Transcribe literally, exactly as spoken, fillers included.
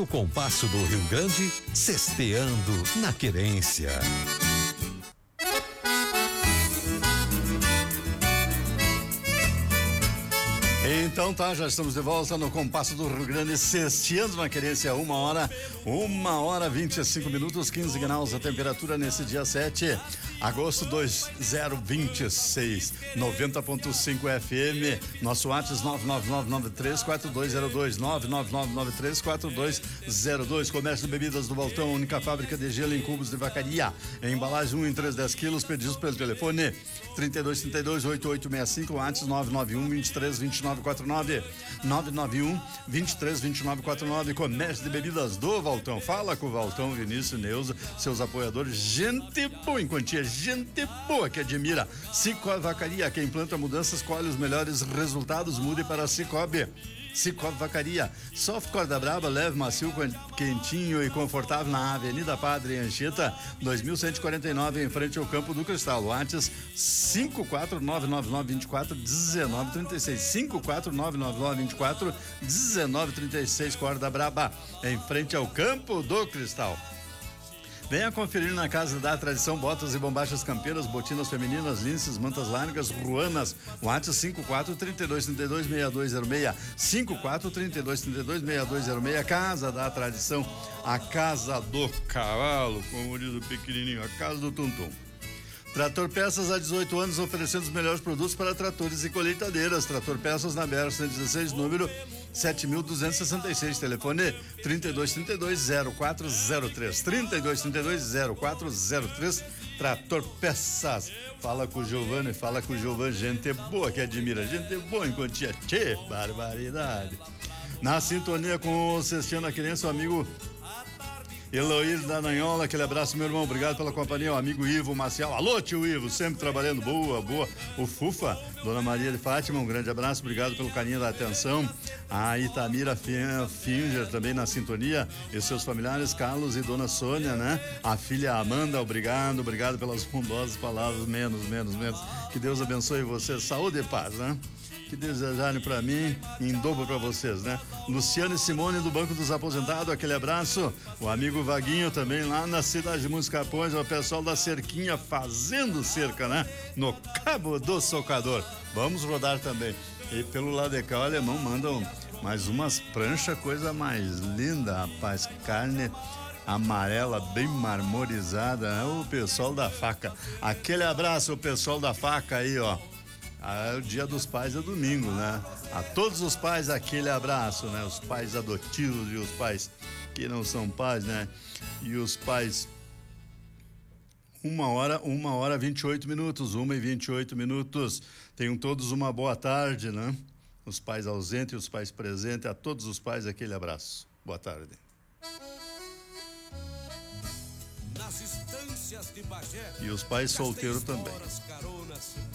No compasso do Rio Grande, sexteando na querência. Então tá, já estamos de volta no Compasso do Rio Grande, sexteando na querência, uma hora, uma hora vinte e cinco minutos, quinze graus a temperatura nesse dia sete, agosto dois mil e vinte e seis, noventa ponto cinco F M, nosso WhatsApp nove nove nove nove três quatro dois zero dois, nove nove nove nove três quatro dois zero dois, comércio de bebidas do Baltão, única fábrica de gelo em cubos de vacaria, embalagem um em três, dez quilos, pedidos pelo telefone trinta e dois, trinta e dois, oitenta e oito sessenta e cinco, WhatsApp nove nove um, vinte e três, vinte e nove quarenta e nove, nove nove um, vinte e três, vinte e nove quarenta e nove, comércio de bebidas do Valtão. Fala com o Valtão, Vinícius, Neuza, seus apoiadores, gente boa em quantia, gente boa que admira. Cicobi Vacaria, quem planta mudanças, colhe os melhores resultados, mude para Cicobi. Cicobi Vacaria, soft corda braba, leve, macio, quentinho e confortável na Avenida Padre Anchieta, dois mil cento e quarenta e nove, em frente ao Campo do Cristal. WhatsApp cinco quatro nove nove nove dois quatro um nove três seis, cinco quatro nove nove nove dois quatro um nove três seis, corda braba, em frente ao Campo do Cristal. Venha conferir na Casa da Tradição botas e bombachas campeiras, botinas femininas, linces, mantas largas, ruanas. WhatsApp cinco quatro três dois três dois seis dois zero seis, cinco quatro três dois três dois seis dois zero seis. Casa da Tradição, a casa do cavalo, como diz o pequenininho, a casa do Tum-Tum. Trator Peças há dezoito anos, oferecendo os melhores produtos para tratores e colheitadeiras. Trator Peças na B R cento e dezesseis, número sete mil duzentos e sessenta e seis, telefone trinta e dois, trinta e dois, zero quatro zero três, trinta e dois, trinta e dois, zero quatro zero três. Trator Peças. Fala com o Giovanni, fala com o Giovanni, gente boa que admira, gente boa em quantia. Tchê, barbaridade. Na sintonia com o Sexteando na Querência, o amigo Eloísio da Nanhola, aquele abraço, meu irmão, obrigado pela companhia, o amigo Ivo Marcial, alô tio Ivo, sempre trabalhando, boa, boa, o Fufa, Dona Maria de Fátima, um grande abraço, obrigado pelo carinho da atenção, a Itamira Finger também na sintonia, e seus familiares, Carlos e Dona Sônia, né, a filha Amanda, obrigado, obrigado pelas bondosas palavras, menos, menos, menos, que Deus abençoe vocês, saúde e paz, né? Que desejarem para mim, em dobro para vocês, né? Luciano e Simone do Banco dos Aposentados, aquele abraço. O amigo Vaguinho também lá na cidade de Muitos Capões, o pessoal da Cerquinha fazendo cerca, né? No Cabo do Socador. Vamos rodar também. E pelo lado de cá, o alemão mandam mais umas pranchas, coisa mais linda, rapaz. Carne amarela, bem marmorizada, né? O pessoal da faca. Aquele abraço, o pessoal da faca aí, ó. Ah, o Dia dos Pais é domingo, né? A todos os pais aquele abraço, né? Os pais adotivos e os pais que não são pais, né? E os pais, uma hora, uma hora vinte e oito minutos, uma e vinte e oito minutos. Tenham todos uma boa tarde, né? Os pais ausentes e os pais presentes, a todos os pais aquele abraço. Boa tarde. Nas estâncias de Bagé, e os pais solteiros também.